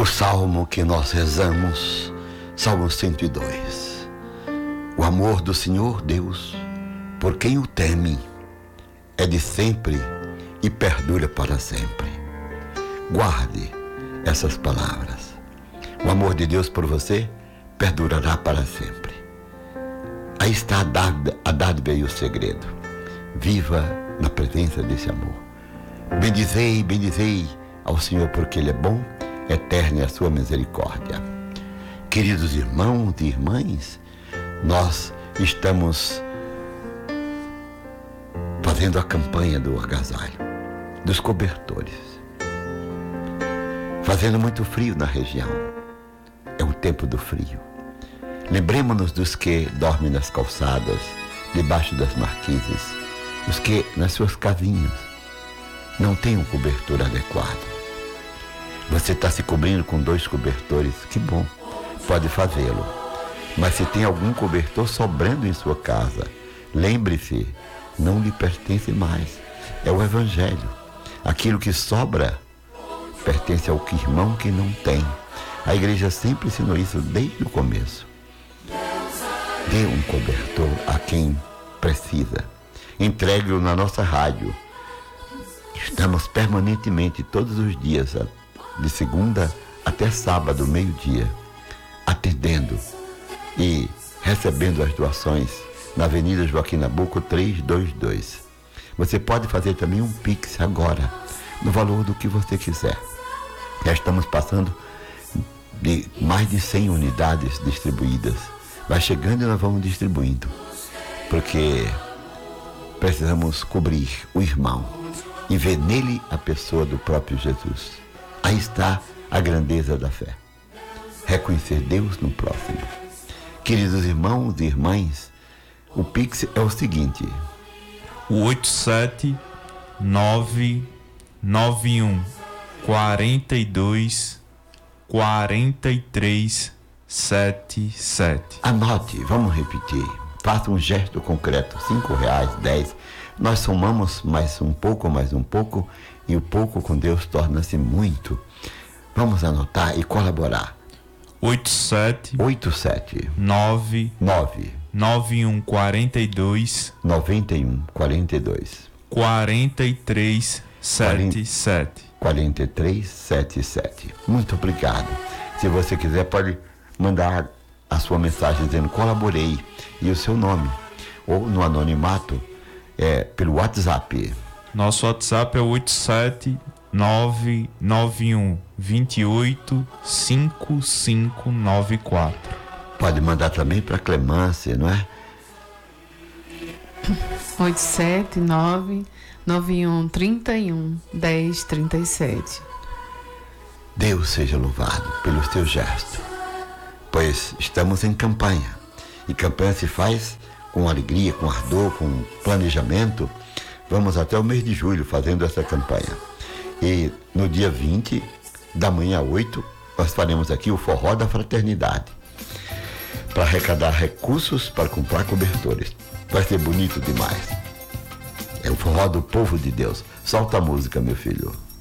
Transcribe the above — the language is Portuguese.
O salmo que nós rezamos, Salmo 102. O amor do Senhor Deus, por quem o teme, é de sempre e perdura para sempre. Guarde essas palavras. O amor de Deus por você perdurará para sempre. Aí está a dádiva e o segredo. Viva na presença desse amor. Bendizei ao Senhor porque Ele é bom, eterna é a sua misericórdia. Queridos irmãos e irmãs, nós estamos fazendo a campanha do agasalho, dos cobertores. Fazendo muito frio na região. É o tempo do frio. Lembremos-nos dos que dormem nas calçadas, debaixo das marquises, os que nas suas casinhas não têm um cobertor adequado. Você está se cobrindo com 2 cobertores, que bom, pode fazê-lo. Mas se tem algum cobertor sobrando em sua casa, lembre-se, não lhe pertence mais. É o Evangelho. Aquilo que sobra pertence ao irmão que não tem. A igreja sempre ensinou isso desde o começo. Dê um cobertor a quem precisa. Entregue-o na nossa rádio. Estamos permanentemente, todos os dias, de segunda até sábado, meio-dia, atendendo e recebendo as doações na Avenida Joaquim Nabuco 322. Você pode fazer também um Pix agora, no valor do que você quiser. Já estamos passando de mais de 100 unidades distribuídas. Vai chegando e nós vamos distribuindo, porque precisamos cobrir o irmão e ver nele a pessoa do próprio Jesus. Aí está a grandeza da fé. Reconhecer Deus no próximo. Queridos irmãos e irmãs, o Pix é o seguinte: o 87991 42 43 77. Anote, vamos repetir. Faça um gesto concreto, R$5, 10. Nós somamos mais um pouco, e o pouco com Deus torna-se muito. Vamos anotar e colaborar. 87 9 91 42 91 42 43 77. 4377. Muito obrigado. Se você quiser, pode mandar a sua mensagem dizendo colaborei e o seu nome, ou no anonimato, pelo WhatsApp. Nosso WhatsApp é o 87991 28 5594. Pode mandar também para Clemância, não é? 87991 31 10 37. Deus seja louvado pelo teu gesto, pois estamos em campanha, e campanha se faz com alegria, com ardor, com planejamento. Vamos até o mês de julho fazendo essa campanha, e no dia 20 da manhã 8 nós faremos aqui o Forró da Fraternidade, para arrecadar recursos para comprar cobertores. Vai ser bonito demais. É o forró do povo de Deus. Solta a música, meu filho.